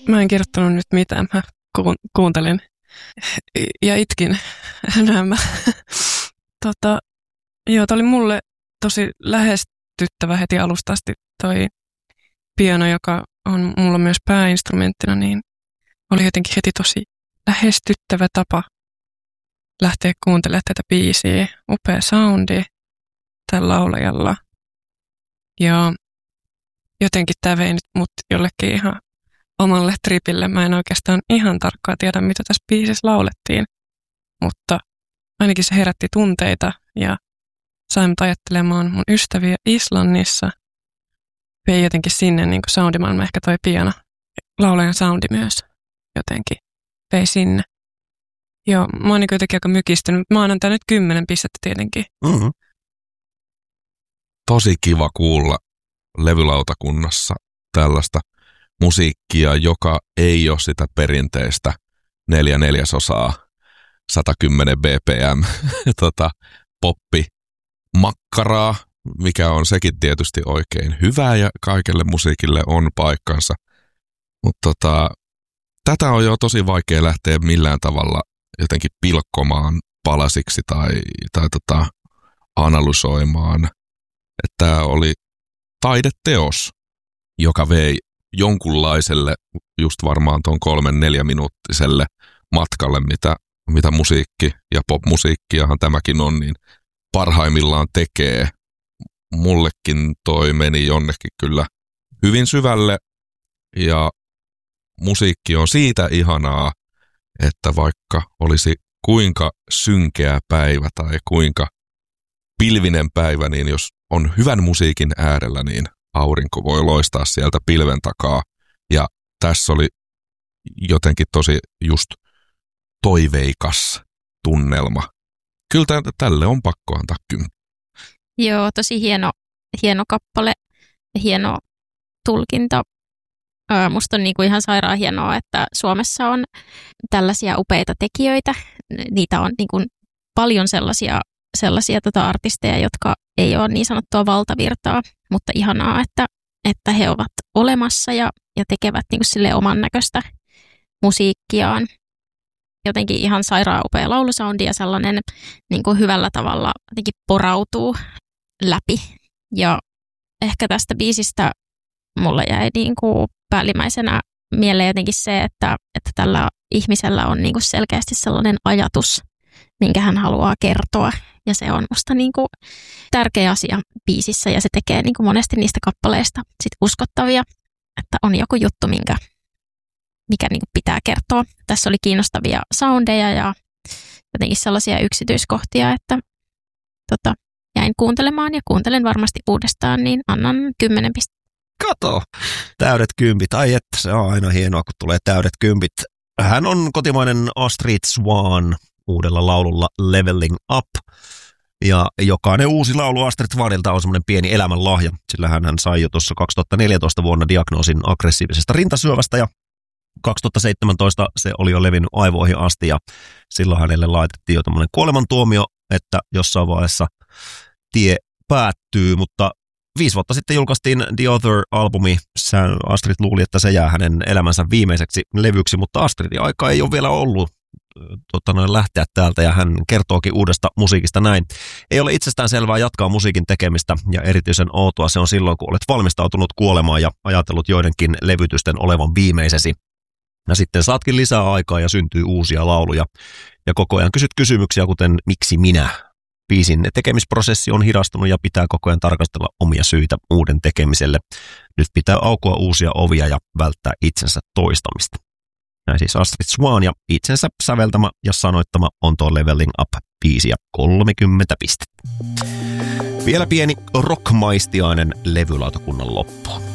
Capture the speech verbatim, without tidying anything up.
Mä en kirjoittanut nyt mitään. Mä ku- kuuntelin ja itkin nämä. tota, joo, tää oli mulle tosi lähestyttävä heti alusta asti toi piano, joka on mulla myös pääinstrumenttina, niin oli jotenkin heti tosi lähestyttävä tapa lähteä kuuntelemaan tätä biisiä. Upea soundi tällä laulajalla. Ja jotenkin tämä vei nyt mut jollekin ihan omalle tripille. Mä en oikeastaan ihan tarkkaan tiedä, mitä tässä biisissä laulettiin, mutta ainakin se herätti tunteita ja sai mut ajattelemaan mun ystäviä Islannissa. Vei jotenkin sinne niin kuin soundimaailma, ehkä toi piano, laulajan soundi myös jotenkin vei sinne. Joo, mä oon niin jotenkin aika mykistynyt, mutta mä annan tää nyt kymmenen pistettä tietenkin. Mm-hmm. Tosi kiva kuulla levylautakunnassa tällaista musiikkia, joka ei ole sitä perinteistä neljä neljäsosaa, sata kymmenen bpm tota, poppi makkaraa, mikä on sekin tietysti oikein hyvä ja kaikelle musiikille on paikkansa. Mutta tota, tätä on jo tosi vaikea lähteä millään tavalla jotenkin pilkkomaan palasiksi tai, tai tota, analysoimaan. Tämä oli taideteos, joka vei jonkunlaiselle, just varmaan tuon kolmen neljäminuuttiselle matkalle, mitä, mitä musiikki ja popmusiikkiahan tämäkin on, niin parhaimmillaan tekee. Mullekin toi meni jonnekin kyllä hyvin syvälle ja musiikki on siitä ihanaa, että vaikka olisi kuinka synkeä päivä tai kuinka pilvinen päivä, niin jos on hyvän musiikin äärellä, niin aurinko voi loistaa sieltä pilven takaa. Ja tässä oli jotenkin tosi just toiveikas tunnelma. Kyllä tälle on pakko antaa kymmenen. Joo, tosi hieno, hieno kappale ja hieno tulkinta. Ää, musta on niinku ihan sairaan hienoa, että Suomessa on tällaisia upeita tekijöitä. Niitä on niinku paljon sellaisia, sellaisia tota artisteja, jotka ei ole niin sanottua valtavirtaa, mutta ihanaa, että, että he ovat olemassa ja, ja tekevät niinku sille oman näköistä musiikkiaan. Jotenkin ihan sairaan upea laulusoundi ja sellainen niinku hyvällä tavalla jotenkin porautuu läpi. Ja ehkä tästä biisistä mulle jäi niinku päällimmäisenä mieleen jotenkin se, että, että tällä ihmisellä on niinku selkeästi sellainen ajatus, minkä hän haluaa kertoa. Ja se on musta niinku tärkeä asia biisissä ja se tekee niinku monesti niistä kappaleista sit uskottavia, että on joku juttu, minkä, mikä niinku pitää kertoa. Tässä oli kiinnostavia soundeja ja jotenkin sellaisia yksityiskohtia, että tota, jäin kuuntelemaan ja kuuntelen varmasti uudestaan, niin annan kymmenen pistettä. Kato, täydet kympit. Ai että, se on aina hienoa, kun tulee täydet kympit. Hän on kotimainen Astrid Swan uudella laululla Leveling Up. Ja jokainen uusi laulu Astrid Swanilta on semmoinen pieni elämänlahja, sillä hän sai jo tuossa kaksituhattaneljätoista vuonna diagnoosin aggressiivisesta rintasyövästä ja kaksituhattaseitsemäntoista se oli jo levinnyt aivoihin asti ja silloin hänelle laitettiin jo tämmöinen kuolemantuomio, että jossain vaiheessa tie päättyy, mutta viisi vuotta sitten julkaistiin The Other-albumi. Astrid luuli, että se jää hänen elämänsä viimeiseksi levyksi, mutta Astridin aika ei ole vielä ollut tota, noin lähteä täältä ja hän kertookin uudesta musiikista näin. Ei ole itsestään selvää jatkaa musiikin tekemistä ja erityisen outoa se on silloin, kun olet valmistautunut kuolemaan ja ajatellut joidenkin levytysten olevan viimeisesi. Ja sitten saatkin lisää aikaa ja syntyy uusia lauluja ja koko ajan kysyt kysymyksiä, kuten miksi minä? Biisin tekemisprosessi on hidastunut ja pitää koko ajan tarkastella omia syitä uuden tekemiselle. Nyt pitää aukoa uusia ovia ja välttää itsensä toistamista. Näin siis Astrid Swan ja itsensä säveltämä ja sanoittama on tuo Leveling Up-biisi ja kolmekymmentä pistettä. Vielä pieni rockmaistiainen levylautakunnan loppu.